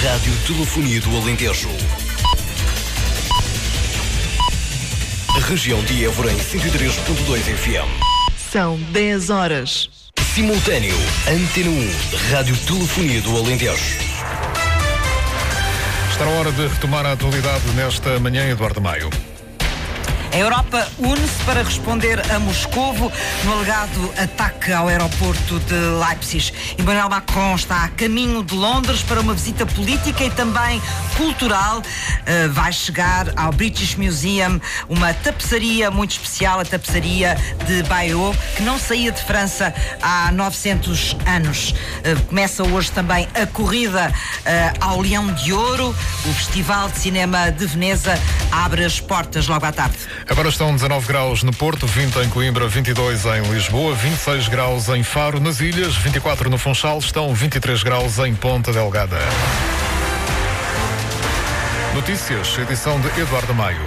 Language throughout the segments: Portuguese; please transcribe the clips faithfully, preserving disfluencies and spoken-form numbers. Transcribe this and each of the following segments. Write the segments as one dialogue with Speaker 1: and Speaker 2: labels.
Speaker 1: Radiotelefonia do Alentejo. Região de Évora em cento e três ponto dois F M.
Speaker 2: São dez horas.
Speaker 1: Simultâneo, Antena um, Radiotelefonia do Alentejo.
Speaker 3: Está na hora de retomar a atualidade nesta manhã, Eduardo Maio.
Speaker 4: A Europa une-se para responder a Moscovo no alegado ataque ao aeroporto de Leipzig. Emmanuel Macron está a caminho de Londres para uma visita política e também cultural. Uh, vai chegar ao British Museum uma tapeçaria muito especial, a tapeçaria de Bayeux, que não saía de França há novecentos anos. Uh, começa hoje também a corrida uh, ao Leão de Ouro. O Festival de Cinema de Veneza abre as portas logo à tarde.
Speaker 3: Agora estão dezanove graus no Porto, vinte em Coimbra, vinte e dois em Lisboa, vinte e seis graus em Faro, nas Ilhas, vinte e quatro no Funchal, estão vinte e três graus em Ponta Delgada. Notícias, edição de Eduardo Maio.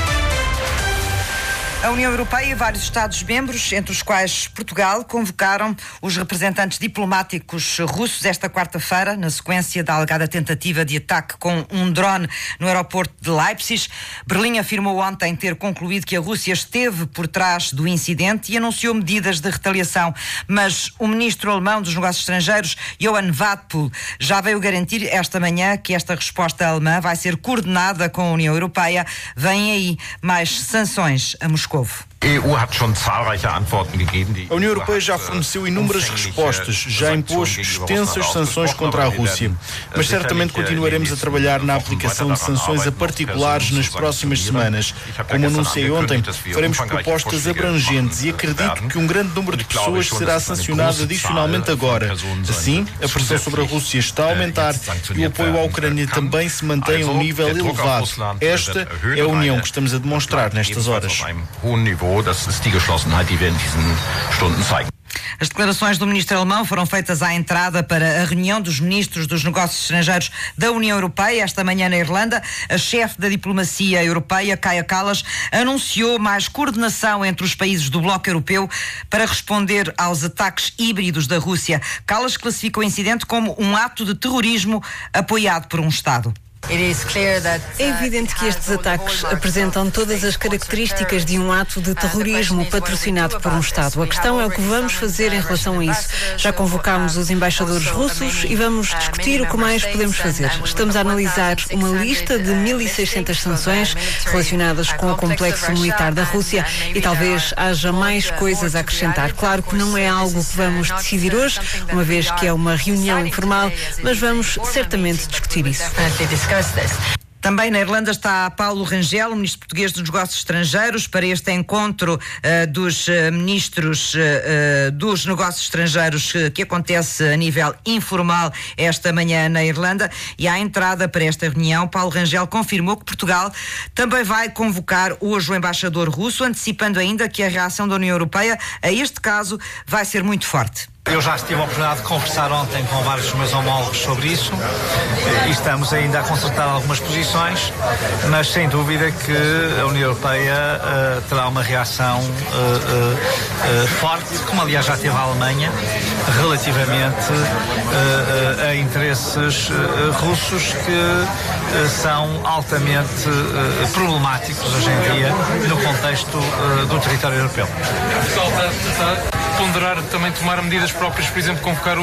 Speaker 4: A União Europeia e vários Estados-membros, entre os quais Portugal, convocaram os representantes diplomáticos russos esta quarta-feira, na sequência da alegada tentativa de ataque com um drone no aeroporto de Leipzig. Berlim afirmou ontem ter concluído que a Rússia esteve por trás do incidente e anunciou medidas de retaliação. Mas o ministro alemão dos Negócios Estrangeiros, Johann Wadephul, já veio garantir esta manhã que esta resposta alemã vai ser coordenada com a União Europeia. Vêm aí mais sanções a Moscou.
Speaker 5: A União Europeia já forneceu inúmeras respostas, já impôs extensas sanções contra a Rússia, mas certamente continuaremos a trabalhar na aplicação de sanções a particulares nas próximas semanas. Como anunciei ontem, faremos propostas abrangentes e acredito que um grande número de pessoas será sancionado adicionalmente agora. Assim, a pressão sobre a Rússia está a aumentar e o apoio à Ucrânia também se mantém a um nível elevado. Esta é a união que estamos a demonstrar nestas horas.
Speaker 4: As declarações do ministro alemão foram feitas à entrada para a reunião dos ministros dos negócios estrangeiros da União Europeia esta manhã na Irlanda. A chefe da diplomacia europeia, Kaja Kallas, anunciou mais coordenação entre os países do bloco europeu para responder aos ataques híbridos da Rússia. Kallas classificou o incidente como um ato de terrorismo apoiado por um Estado.
Speaker 6: É evidente que estes ataques apresentam todas as características de um ato de terrorismo patrocinado por um Estado. A questão é o que vamos fazer em relação a isso. Já convocámos os embaixadores russos e vamos discutir o que mais podemos fazer. Estamos a analisar uma lista de mil e seiscentas sanções relacionadas com o complexo militar da Rússia e talvez haja mais coisas a acrescentar. Claro que não é algo que vamos decidir hoje, uma vez que é uma reunião informal, mas vamos certamente discutir isso.
Speaker 4: Também na Irlanda está Paulo Rangel, ministro português dos Negócios Estrangeiros, para este encontro uh, dos uh, ministros uh, dos Negócios Estrangeiros uh, que acontece a nível informal esta manhã na Irlanda. E à entrada para esta reunião, Paulo Rangel confirmou que Portugal também vai convocar hoje o embaixador russo, antecipando ainda que a reação da União Europeia a este caso vai ser muito forte.
Speaker 7: Eu já tive a oportunidade de conversar ontem com vários dos meus homólogos sobre isso e estamos ainda a consertar algumas posições, mas sem dúvida que a União Europeia uh, terá uma reação uh, uh, uh, forte, como aliás já teve a Alemanha, relativamente uh, uh, a interesses uh, russos que uh, são altamente uh, problemáticos hoje em dia no contexto uh, do território europeu.
Speaker 8: Portugal está a ponderar também tomar medidas próprias, por exemplo, convocar o